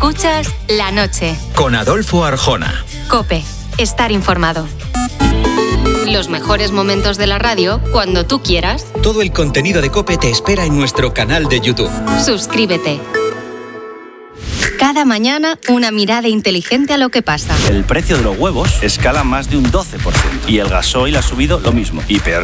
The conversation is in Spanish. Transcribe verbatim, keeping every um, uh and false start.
Escuchas La Noche. Con Adolfo Arjona. COPE. Estar informado. Los mejores momentos de la radio cuando tú quieras. Todo el contenido de COPE te espera en nuestro canal de YouTube. Suscríbete. Cada mañana, una mirada inteligente a lo que pasa. El precio de los huevos escala más de un doce por ciento y el gasoil ha subido lo mismo. Y peor